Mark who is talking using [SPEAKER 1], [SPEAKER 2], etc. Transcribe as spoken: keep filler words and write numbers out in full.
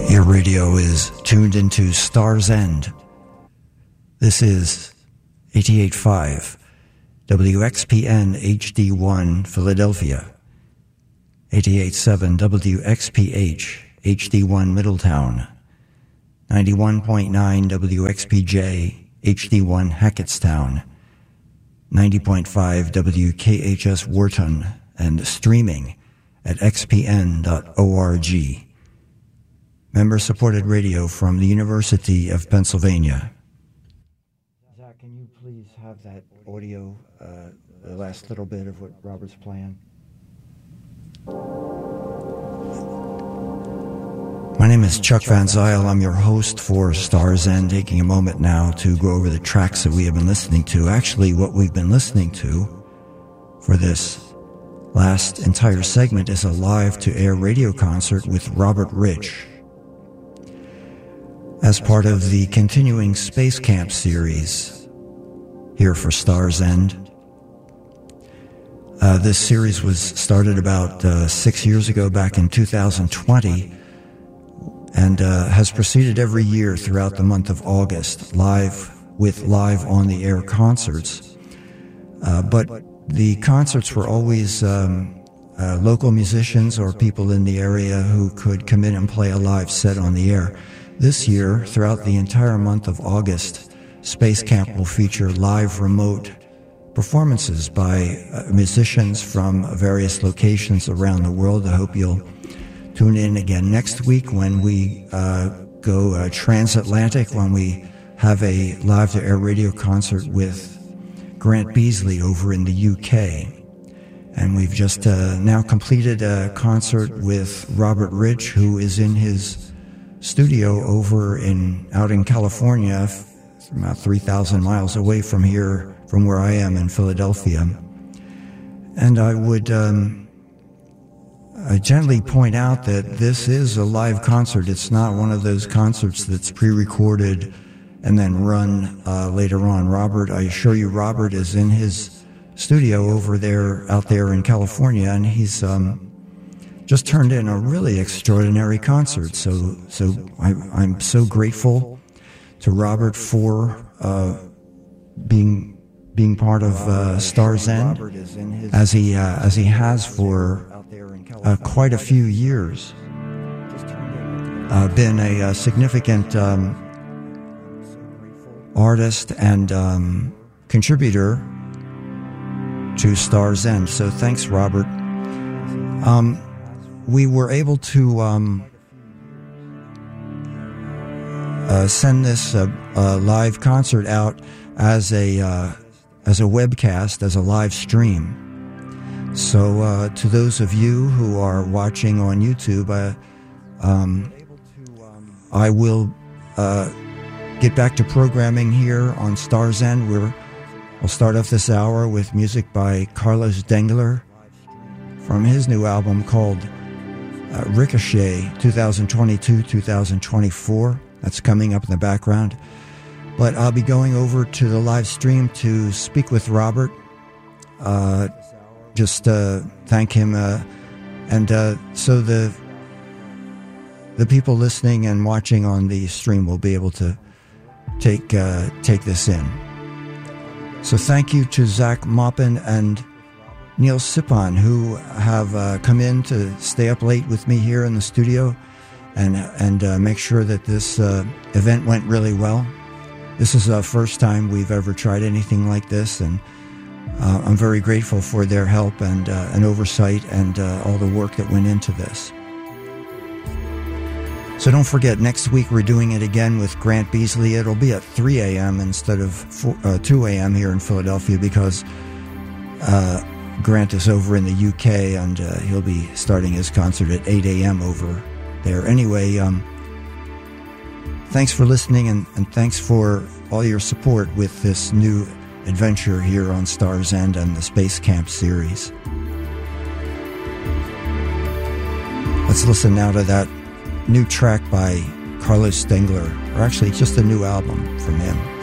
[SPEAKER 1] Your radio is tuned into Star's End. This is eighty-eight point five W X P N H D one Philadelphia, eighty-eight point seven W X P H H D one Middletown, ninety-one point nine W X P J H D one Hackettstown, ninety point five W K H S Wharton, and streaming at x p n dot org. Member-supported radio from the University of Pennsylvania. Zach, can you please have that audio, uh, the last little bit of what Robert's playing? My name is Chuck Van Zyl. I'm your host for Star's End, taking a moment now to go over the tracks that we have been listening to. Actually, what we've been listening to for this last entire segment is a live-to-air radio concert with Robert Rich as part of the continuing Space Camp series here for Star's End. Uh, this series was started about uh, six years ago, back in two thousand twenty, and uh, has proceeded every year throughout the month of August, live with live on-the-air concerts. Uh, but the concerts were always um, uh, local musicians or people in the area who could come in and play a live set on the air. This year, throughout the entire month of August, Space Camp will feature live remote performances by uh, musicians from various locations around the world. I hope you'll tune in again next week when we uh, go uh, transatlantic, when we have a live-to-air radio concert with Grant Beasley over in the U K. And we've just uh, now completed a concert with Robert Rich, who is in his studio over in out in California, about three thousand miles away from here, from where I am in Philadelphia. And I would um, I gently point out that this is a live concert. It's not one of those concerts that's pre-recorded and then run uh, later on. Robert, I assure you, Robert is in his studio over there, out there in California, and he's um, just turned in a really extraordinary concert. So, so I, I'm so grateful to Robert for uh, being being part of uh, Star's End, as he uh, as he has for uh, quite a few years. Uh, been a, a significant um, artist and um, contributor to Star's End. So thanks, Robert. Um, we were able to um, uh, send this uh, uh, live concert out as a uh, as a webcast, as a live stream. So uh, to those of you who are watching on YouTube, uh, um, I will uh, get back to programming here on Star's End. We're, we'll start off this hour with music by Carlos Dengler from his new album called uh, Ricochet twenty twenty-two to twenty twenty-four. That's coming up in the background. But I'll be going over to the live stream to speak with Robert. Uh, just uh, thank him. Uh, and uh, so the the people listening and watching on the stream will be able to take uh, take this in. So thank you to Zach Maupin and Neil Sipon, who have uh, come in to stay up late with me here in the studio and and uh, make sure that this uh, event went really well. This is the first time we've ever tried anything like this, and uh, I'm very grateful for their help and, uh, and oversight and uh, all the work that went into this. So don't forget, next week we're doing it again with Grant Beasley. It'll be at three a.m. instead of four, uh, two a.m. here in Philadelphia, because uh, Grant is over in the U K, and uh, he'll be starting his concert at eight a.m. over there. Anyway, um, thanks for listening, and, and thanks for all your support with this new adventure here on Star's End and the Space Camp series. Let's listen now to that new track by Carlos Dengler, or actually just a new album from him.